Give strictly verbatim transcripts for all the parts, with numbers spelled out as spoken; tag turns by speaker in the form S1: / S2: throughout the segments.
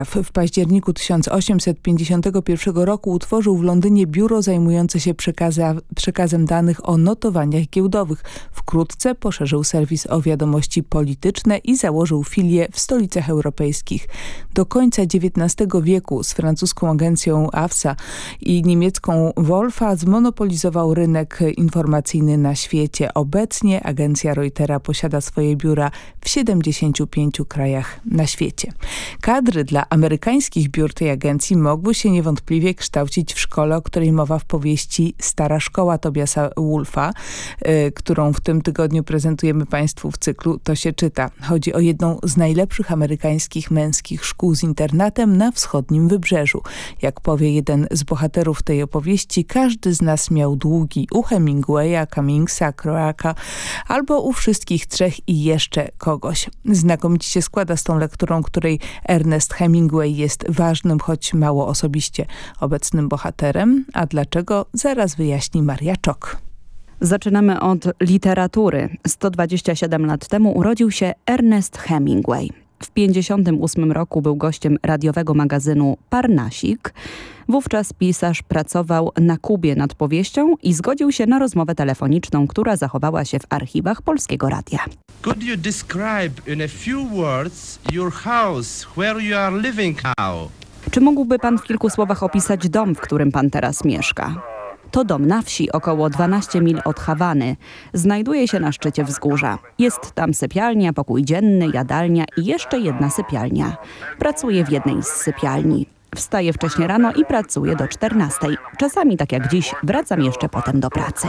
S1: W październiku tysiąc osiemset pięćdziesiątego pierwszego roku utworzył w Londynie biuro zajmujące się przekaza, przekazem danych o notowaniach giełdowych. Wkrótce poszerzył serwis o wiadomości polityczne i założył filię w stolicach europejskich. Do końca dziewiętnastego wieku z francuską agencją A F S A i niemiecką Wolfa zmonopolizował rynek informacyjny na świecie. Obecnie agencja Reutera posiada swoje biura w siedemdziesięciu pięciu krajach na świecie. Kadry dla amerykańskich biur tej agencji mogły się niewątpliwie kształcić w szkole, o której mowa w powieści Stara Szkoła Tobiasa Wolfa, y, którą w tym tygodniu prezentujemy Państwu w cyklu To się czyta. Chodzi o jedną z najlepszych amerykańskich męskich szkół z internatem na wschodnim wybrzeżu. Jak powie jeden z bohaterów tej opowieści, każdy z nas miał długi u Hemingwaya, Cummingsa, Croaka albo u wszystkich trzech i jeszcze kogoś. Znakomicie się składa z tą lekturą, której Ernest Hemingway jest ważnym, choć mało osobiście obecnym bohaterem. A dlaczego? Zaraz wyjaśni Maria Czok.
S2: Zaczynamy od literatury. sto dwadzieścia siedem lat temu urodził się Ernest Hemingway. W pięćdziesiątym ósmym roku był gościem radiowego magazynu Parnasik. Wówczas pisarz pracował na Kubie nad powieścią i zgodził się na rozmowę telefoniczną, która zachowała się w archiwach Polskiego Radia.
S3: Could you describe in a few words your house, where you are living now?
S2: Czy mógłby pan w kilku słowach opisać dom, w którym pan teraz mieszka? To dom na wsi, około dwanaście mil od Hawany. Znajduje się na szczycie wzgórza. Jest tam sypialnia, pokój dzienny, jadalnia i jeszcze jedna sypialnia. Pracuję w jednej z sypialni. Wstaję wcześnie rano i pracuję do czternastej. Czasami, tak jak dziś, wracam jeszcze potem do pracy.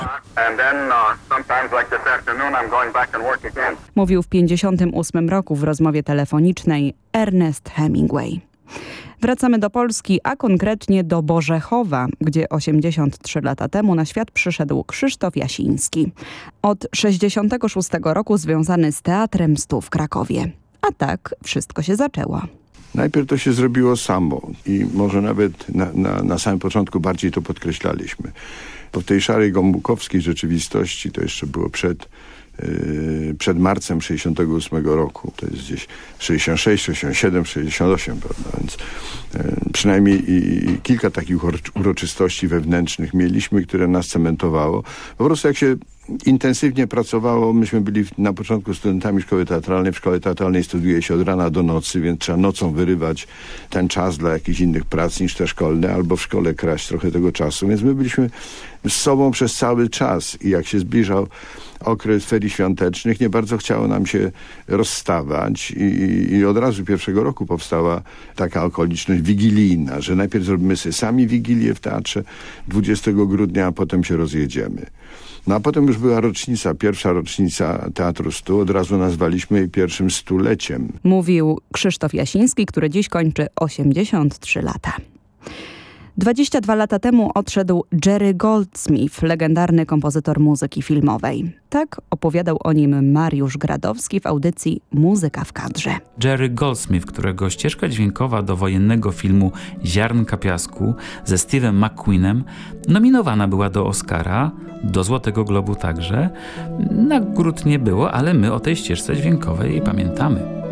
S2: Mówił w pięćdziesiątym ósmym roku w rozmowie telefonicznej Ernest Hemingway. Wracamy do Polski, a konkretnie do Borzechowa, gdzie osiemdziesiąt trzy lata temu na świat przyszedł Krzysztof Jasiński. Od sześćdziesiątego szóstego roku związany z Teatrem Stu w Krakowie. A tak wszystko się zaczęło.
S4: Najpierw to się zrobiło samo i może nawet na, na, na samym początku bardziej to podkreślaliśmy. Bo w tej szarej gomułkowskiej rzeczywistości, to jeszcze było przed, yy, przed marcem sześćdziesiątego ósmego roku, to jest gdzieś sześćdziesiąt sześć, sześćdziesiąt siedem, sześćdziesiąt osiem, prawda? Więc yy, przynajmniej i, i kilka takich uroczystości wewnętrznych mieliśmy, które nas cementowało. Po prostu jak się intensywnie pracowało. Myśmy byli na początku studentami szkoły teatralnej. W szkole teatralnej studiuje się od rana do nocy, więc trzeba nocą wyrywać ten czas dla jakichś innych prac niż te szkolne, albo w szkole kraść trochę tego czasu. Więc my byliśmy z sobą przez cały czas i jak się zbliżał okres ferii świątecznych, nie bardzo chciało nam się rozstawać i, i od razu pierwszego roku powstała taka okoliczność wigilijna, że najpierw zrobimy sobie sami wigilię w teatrze dwudziestego grudnia, a potem się rozjedziemy. No a potem już była rocznica, pierwsza rocznica Teatru Stu. Od razu nazwaliśmy jej pierwszym stuleciem.
S2: Mówił Krzysztof Jasiński, który dziś kończy osiemdziesiąt trzy lata. dwadzieścia dwa lata temu odszedł Jerry Goldsmith, legendarny kompozytor muzyki filmowej. Tak opowiadał o nim Mariusz Gradowski w audycji Muzyka w kadrze.
S5: Jerry Goldsmith, którego ścieżka dźwiękowa do wojennego filmu Ziarnka piasku ze Steve'em McQueenem nominowana była do Oscara, do Złotego Globu także. Nagród nie było, ale my o tej ścieżce dźwiękowej pamiętamy.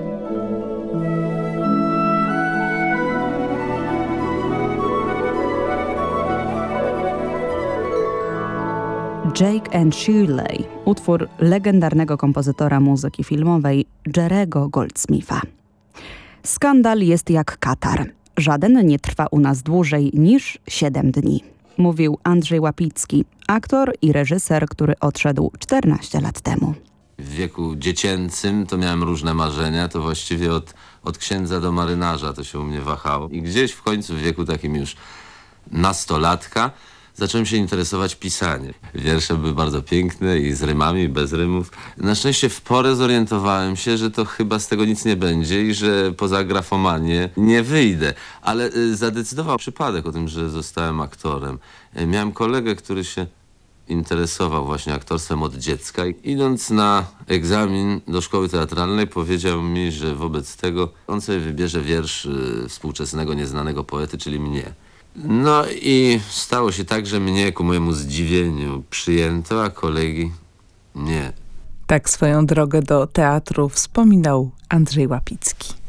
S2: Jake and Shirley, utwór legendarnego kompozytora muzyki filmowej Jerry'ego Goldsmitha. Skandal jest jak katar. Żaden nie trwa u nas dłużej niż siedem dni. Mówił Andrzej Łapicki, aktor i reżyser, który odszedł czternaście lat temu.
S6: W wieku dziecięcym to miałem różne marzenia, to właściwie od, od księdza do marynarza to się u mnie wahało. I gdzieś w końcu w wieku takim już nastolatka zacząłem się interesować pisaniem. Wiersze były bardzo piękne i z rymami, i bez rymów. Na szczęście w porę zorientowałem się, że to chyba z tego nic nie będzie i że poza grafomanię nie wyjdę. Ale y, zadecydował przypadek o tym, że zostałem aktorem. Y, miałem kolegę, który się interesował właśnie aktorstwem od dziecka. I idąc na egzamin do szkoły teatralnej powiedział mi, że wobec tego on sobie wybierze wiersz y, współczesnego, nieznanego poety, czyli mnie. No i stało się tak, że mnie ku mojemu zdziwieniu przyjęto, a kolegi nie.
S1: Tak swoją drogę do teatru wspominał Andrzej Łapicki.